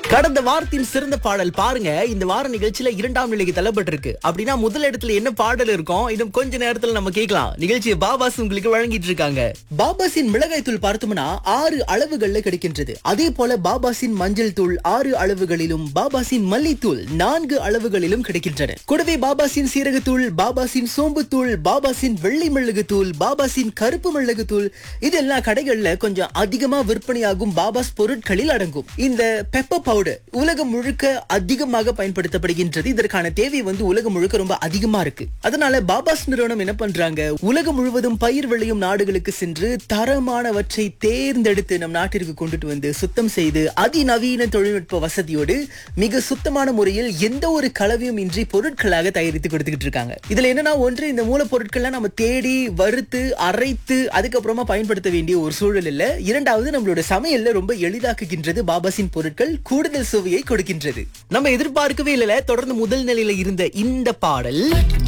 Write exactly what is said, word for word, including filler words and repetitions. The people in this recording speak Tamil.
கடந்த வாரத்தின் சிறந்த பாடல் பாருங்க. இந்த வார நிகழ்ச்சியில இரண்டாம் நிலைக்கு தள்ளப்பட்டிருக்கு. அப்படின்னா முதல் இடத்துல என்ன பாடல் இருக்கும் இன்னும் கொஞ்ச நேரத்துல நம்ம கேட்கலாம். நிகழ்ச்சியை பாபாஸ் உங்களுக்கு வழங்கிட்டு இருக்காங்க. பாபாஸின் மிளகாய் தூள் பார்த்தோம்னா ஆறு அளவுகள்ல கிடைக்கின்றது. அதே போல பாபாஸின் மஞ்சள் தூள் ஆறு அளவுகளிலும், பாபாஸின் மல்லித்தூள் நான்கு அளவுகளிலும் கிடைக்கின்றன. கூடவே பாபாஸின் சீரகத்தூள், பாபாஸின் சோம்பு தூள், பாபாஸின் வெள்ளை மிளகு தூள், பாபாஸின் கருப்பு மிளகு தூள், இதெல்லாம் கடைகள்ல கொஞ்சம் அதிகமா விற்பனையாகும் பாபாஸ் பொருட்களில் அடங்கும். இந்த பெப்பர் பவுடர் உலகம் முழுக்க அதிகமாக பயன்படுத்தப்படுகின்றது. இதற்கான தேவை வந்து உலகம் முழுக்க ரொம்ப அதிகமா இருக்கு. அதனால பாபாஸ் நிறுவனம் என்ன பண்றாங்க, உலகம் முழுவதும் பயிர் விளையும் நாடுகளுக்கு சென்று தரமானவற்றை தேர்ந்தெடுத்து நம் நாட்டிற்கு கொண்டுட்டு வந்து சுத்தம் செய்து அதிநவீன தொழில்நுட்ப வசதியோடு மிக சுத்தமான முறையில் எந்த ஒரு கலவையும் இன்றி பொருட்களாக தயாரித்து கொடுத்துக்கிட்டு இருக்காங்க. இதுல என்னன்னா, ஒன்று இந்த மூலப்பொருட்கள்லாம் நம்ம தேடி வறுத்து அரைத்து அதுக்கப்புறமா பயன்படுத்த வேண்டிய ஒரு சூழல் இல்ல. இரண்டாவது, நம்மளோட சமையல்ல ரொம்ப எளிதாக்குகின்றது. பாபாஸின் பொருட்கள் கூடுதல் சுவையை கொடுக்கின்றது. நம்ம எதிர்பார்க்கவே இல்ல. தொடர்ந்து முதல் நிலையில இருந்த இந்த பாடல்